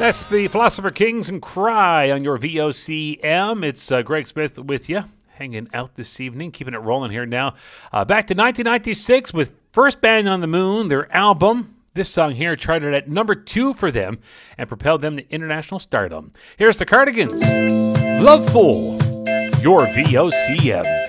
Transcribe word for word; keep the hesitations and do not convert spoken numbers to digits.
That's the Philosopher Kings and Cry on your V O C M. It's uh, Greg Smith with you, hanging out this evening, keeping it rolling here now. Uh, back to nineteen ninety-six with First Band on the Moon, their album. This song here charted at number two for them and propelled them to international stardom. Here's the Cardigans, Loveful, your V O C M.